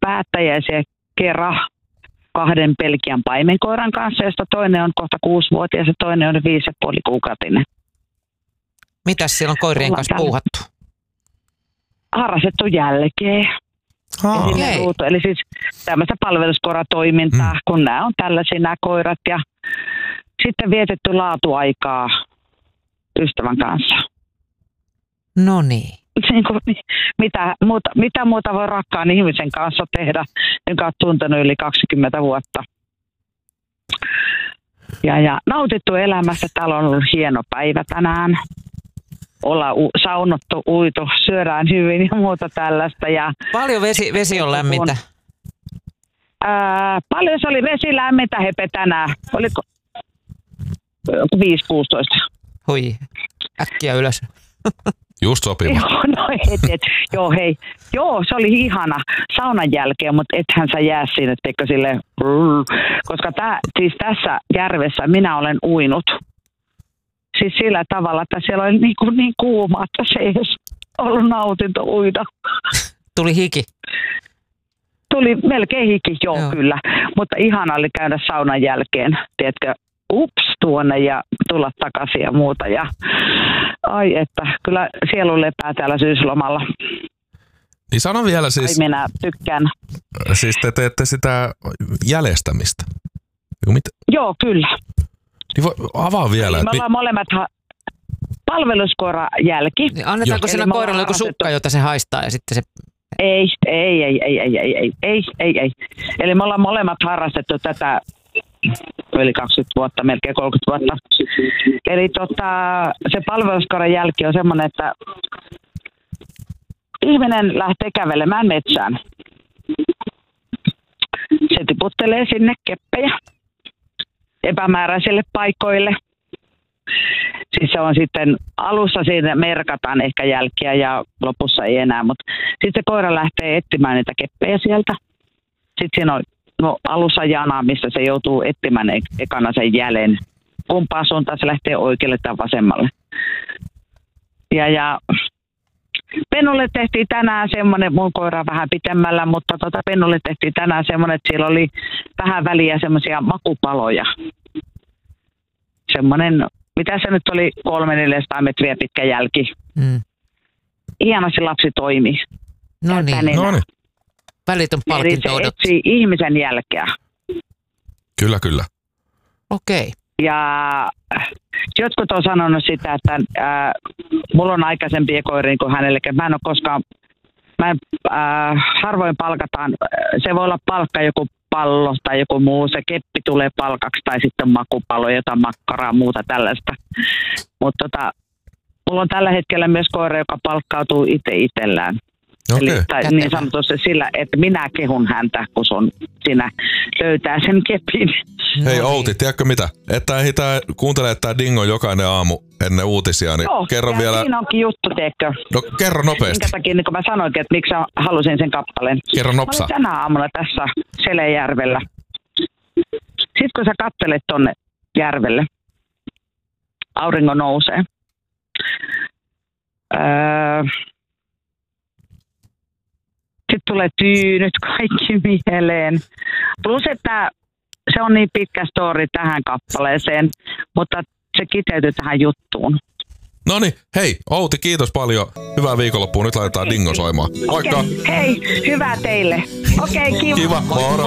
päättäjäisiä kerran 2 Belgian paimenkoiran kanssa, josta toinen on kohta 6-vuotias ja toinen on 5,5-kuukautinen. Mitäs siellä on koirien kanssa puuhattu? Harrastettu jälkeen. Eli siis tämmöistä palveluskoiratoimintaa, kun nämä on tällaisia nämä koirat ja sitten vietetty laatuaikaa ystävän kanssa. No niin. Mitä muuta voi rakkaan ihmisen kanssa tehdä, jonka olet tuntenut yli 20 vuotta. Ja nautittu elämästä. Täällä on ollut hieno päivä tänään. Ollaan saunottu, uitu, syödään hyvin ja muuta tällaista. Ja paljon vesi on lämmintä? Paljon se oli vesi lämmintä, Hepe, tänään. Oliko 5-16? Hui, äkkiä ylös. Just sopiva. Joo, se oli ihana saunan jälkeen, mutta ethän sä jää siinä, etteikö sille, koska siis tässä järvessä minä olen uinut. Siis sillä tavalla, että siellä oli niin kuuma, että se ei edes ollut nautinto uida. Tuli hiki? Tuli melkein hiki, joo. Kyllä. Mutta ihana oli käydä saunan jälkeen, tiedätkö, tuonne ja tulla takaisin ja muuta. Ja ai että, kyllä sielu lepää täällä syyslomalla. Niin sano vielä siis. Ai minä tykkään. Siis te teette sitä jäljestämistä. Joo, kyllä. Niin avaa vielä. Me ollaan molemmat palveluskoira jälki. Niin annetaanko sillä koiralle joku sukka, jota se haistaa ja sitten se... Ei. Eli me ollaan molemmat harrastettu tätä yli 20 vuotta, melkein 30 vuotta. Eli se palveluskoiran jälki on semmoinen, että ihminen lähtee kävelemään metsään. Se tiputtelee sinne keppejä epämääräisille paikoille. Siis se on sitten, alussa siinä merkataan ehkä jälkiä ja lopussa ei enää, mutta sitten se koira lähtee etsimään niitä keppejä sieltä. Sitten siinä on alussa jana, missä se joutuu etsimään ekana sen jäljen. Kumpaan suuntaan se lähtee oikealle tai vasemmalle. Ja Pennulle tehtiin tänään semmoinen, mun koira on vähän pitemmällä, mutta Pennulle tehtiin tänään semmoinen, että siellä oli vähän väliä semmoisia makupaloja. Semmoinen, mitä se nyt oli, 300-400 metriä pitkä jälki. Hienosti lapsi toimi. No niin. Välitön palkinto odotti. Eli se etsii ihmisen jälkeä. Kyllä. Okei. Ja jotkut on sanonut sitä, että mulla on aikaisempia koiria kuin hänelle. Harvoin palkataan, se voi olla palkka joku pallo tai joku muu, se keppi tulee palkaksi tai sitten makupallo, jotain makkaraa, muuta tällaista. Mutta mulla on tällä hetkellä myös koira, joka palkkautuu itsellään. Okay. Eli niin sanotusti sillä, että minä kehun häntä, kun sinä löytää sen kepin. Hei Outi, tiedätkö mitä? Että ehditään kuuntelemaan tää Dingo jokainen aamu ennen uutisia, niin kerro vielä. Siinä onkin juttu, teekö? No kerro nopeasti. Minkä takia, niin kun mä sanoinkin, että miksi halusin sen kappaleen. Kerro nopsaa. Mä olin tänä aamuna tässä Selejärvellä. Sitten kun sä katselet tonne järvelle, aurinko nousee. Sitten tulee tyynyt kaikki mieleen. Plus, että se on niin pitkä story tähän kappaleeseen, mutta se kiteytyy tähän juttuun. Noniin, hei Outi, kiitos paljon. Hyvää viikonloppua. Nyt laitetaan Dingo soimaan. Moikka! Okay. Hei, hyvää teille. Okei, kiva. Kiva, moro.